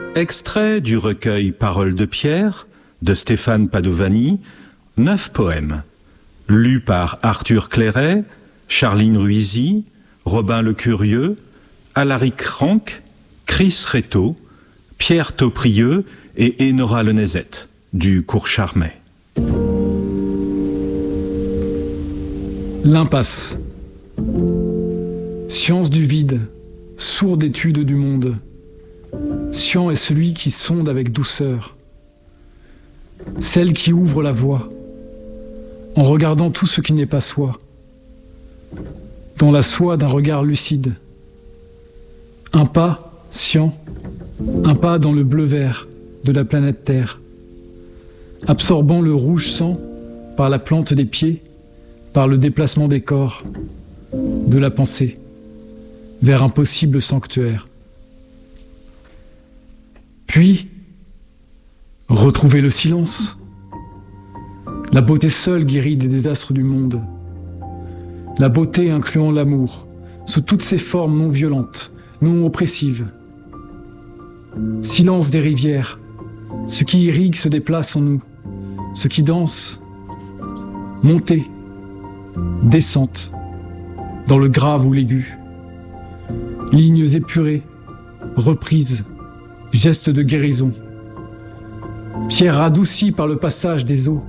Extrait du recueil Paroles de Pierre de Stéphane Padovani, 9 poèmes, lus par Arthur Clairet, Charline Ruizy, Robin Le Curieux, Alaric Ranck, Chris Rétaux, Pierre Tauprieux et Enora Lenezet du Cours Charmet. L'impasse. Science du vide, sourde étude du monde. Scient est celui qui sonde avec douceur. Celle qui ouvre la voie, en regardant tout ce qui n'est pas soi. Dans la soie d'un regard lucide. Un pas, scient, un pas dans le bleu-vert de la planète Terre. Absorbant le rouge sang par la plante des pieds, par le déplacement des corps, de la pensée, vers un possible sanctuaire. Puis, retrouver le silence. La beauté seule guérit des désastres du monde. La beauté incluant l'amour, sous toutes ses formes non violentes, non oppressives. Silence des rivières, ce qui irrigue se déplace en nous, ce qui danse, montée, descente, dans le grave ou l'aigu. Lignes épurées, reprises, gestes de guérison. Pierre radoucie par le passage des eaux.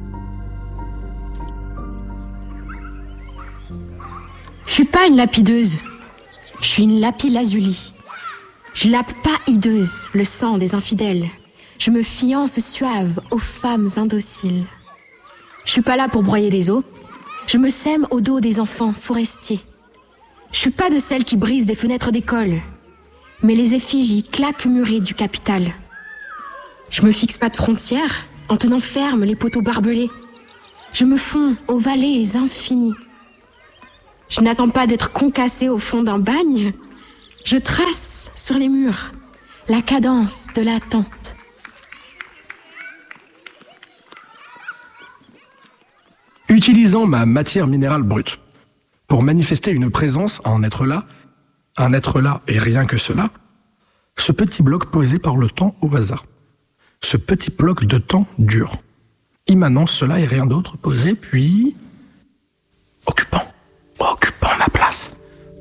Je suis pas une lapideuse, je suis une lapis-lazuli. Je lape pas hideuse le sang des infidèles. Je me fiance suave aux femmes indociles. Je suis pas là pour broyer des os. Je me sème au dos des enfants forestiers. Je suis pas de celles qui brisent des fenêtres d'école, mais les effigies claques murées du capital. Je me fixe pas de frontières en tenant ferme les poteaux barbelés. Je me fonds aux vallées infinies. Je n'attends pas d'être concassée au fond d'un bagne. Je trace sur les murs la cadence de l'attente. Utilisant ma matière minérale brute pour manifester une présence à un être là et rien que cela, ce petit bloc posé par le temps au hasard, ce petit bloc de temps dur, immanent cela et rien d'autre posé, puis occupant ma place.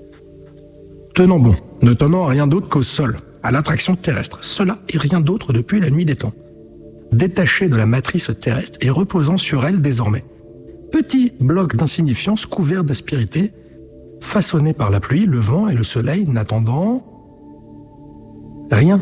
Tenant bon, ne tenant à rien d'autre qu'au sol, à l'attraction terrestre, cela et rien d'autre depuis la nuit des temps, détaché de la matrice terrestre et reposant sur elle désormais. Petit bloc d'insignifiance couvert d'aspérité, façonné par la pluie, le vent et le soleil, n'attendant rien.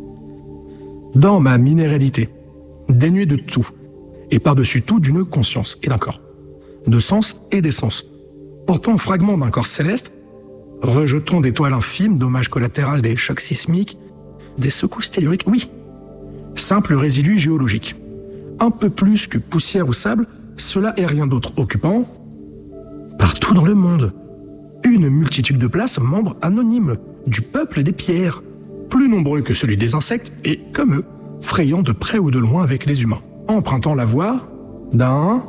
Dans ma minéralité, dénuée de tout, et par-dessus tout d'une conscience et d'un corps, de sens et d'essence, portant fragment d'un corps céleste, rejetons des toiles infimes, dommages collatéraux des chocs sismiques, des secousses telluriques, oui, simple résidu géologique. Un peu plus que poussière ou sable, cela est rien d'autre occupant, partout dans le monde, une multitude de places, membres anonymes du peuple des pierres, plus nombreux que celui des insectes et, comme eux, frayant de près ou de loin avec les humains, empruntant la voie d'un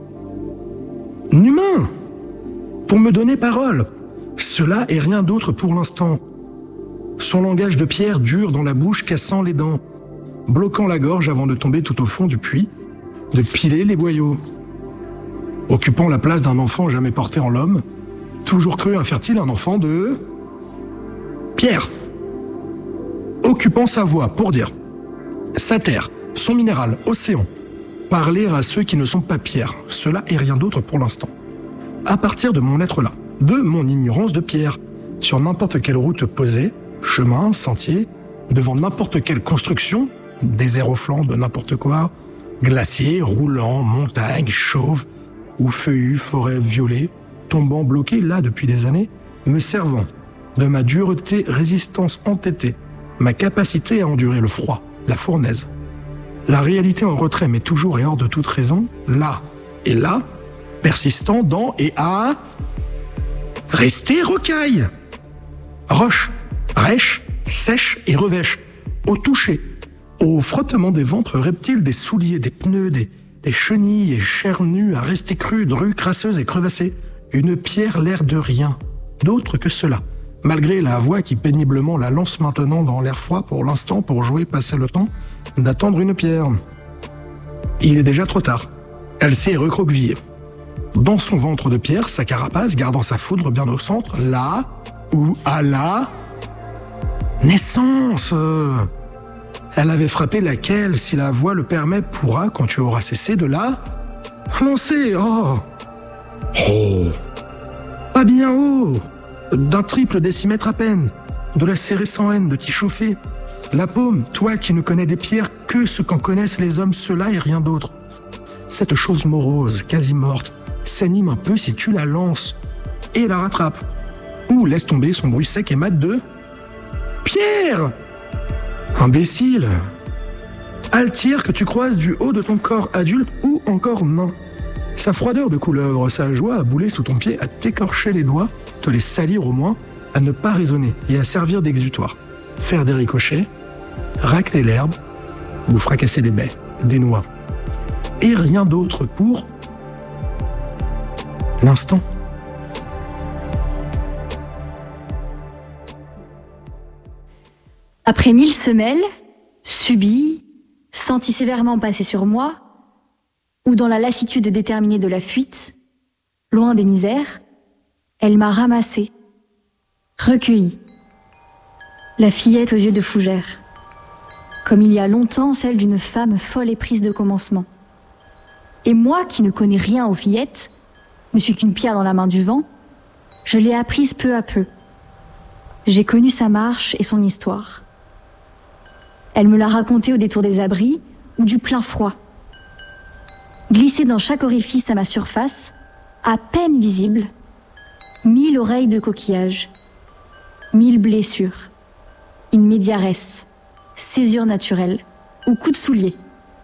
humain, pour me donner parole. Cela est rien d'autre pour l'instant. Son langage de pierre dur dans la bouche, cassant les dents, bloquant la gorge avant de tomber tout au fond du puits, de piler les boyaux. Occupant la place d'un enfant jamais porté en l'homme, toujours cru infertile, un enfant de pierre. Occupant sa voix pour dire sa terre, son minéral, océan, parler à ceux qui ne sont pas pierre, cela est rien d'autre pour l'instant. À partir de mon être là, de mon ignorance de pierre, sur n'importe quelle route posée, chemin, sentier, devant n'importe quelle construction, désert au flanc de n'importe quoi, glacier, roulant, montagne, chauve, ou feuillu, forêt violet, tombant bloqué là depuis des années, me servant de ma dureté, résistance entêtée, ma capacité à endurer le froid, la fournaise. La réalité en retrait, mais toujours et hors de toute raison, là et là, persistant dans et à rester rocaille. Roche, rêche, sèche et revêche, au toucher, au frottement des ventres reptiles, des souliers, des pneus, des chenilles et chairs nues à rester crues, drues, crasseuses et crevassées. Une pierre l'air de rien, d'autre que cela, malgré la voix qui péniblement la lance maintenant dans l'air froid pour l'instant pour jouer passer le temps d'attendre une pierre. Il est déjà trop tard. Elle s'est recroquevillée. Dans son ventre de pierre, sa carapace gardant sa foudre bien au centre, là où à la naissance. Elle avait frappé laquelle, si la voix le permet, pourra, quand tu auras cessé de la lancer. Oh, pas bien haut, d'un triple décimètre à peine, de la serrer sans haine, de t'y chauffer. La paume, toi qui ne connais des pierres que ce qu'en connaissent les hommes, cela et rien d'autre. Cette chose morose, quasi morte, s'anime un peu si tu la lances et la rattrapes. Ou laisse tomber son bruit sec et mat de pierre. Imbécile. Altière que tu croises du haut de ton corps adulte ou encore nain. Sa froideur de couleuvre, sa joie à bouler sous ton pied, à t'écorcher les doigts, te les salir au moins, à ne pas raisonner et à servir d'exutoire. Faire des ricochets, racler l'herbe ou fracasser des baies, des noix. Et rien d'autre pour l'instant. Après 1000 semelles, subies, senties sévèrement passer sur moi, ou dans la lassitude déterminée de la fuite, loin des misères, elle m'a ramassée, recueillie. La fillette aux yeux de fougère, comme il y a longtemps celle d'une femme folle et prise de commencement. Et moi, qui ne connais rien aux fillettes, ne suis qu'une pierre dans la main du vent, je l'ai apprise peu à peu. J'ai connu sa marche et son histoire. Elle me l'a racontée au détour des abris ou du plein froid. Glissée dans chaque orifice à ma surface, à peine visible, 1000 oreilles de coquillages, 1000 blessures, in media res, césure naturelle ou coup de soulier.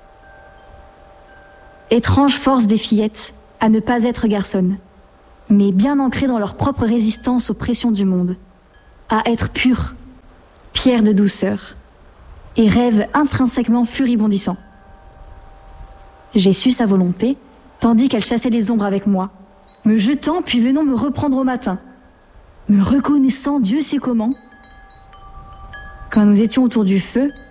Étrange force des fillettes à ne pas être garçonnes, mais bien ancrées dans leur propre résistance aux pressions du monde, à être pures, pierres de douceur, et rêves intrinsèquement furibondissants. J'ai su sa volonté, tandis qu'elle chassait les ombres avec moi, me jetant puis venant me reprendre au matin, me reconnaissant Dieu sait comment. Quand nous étions autour du feu,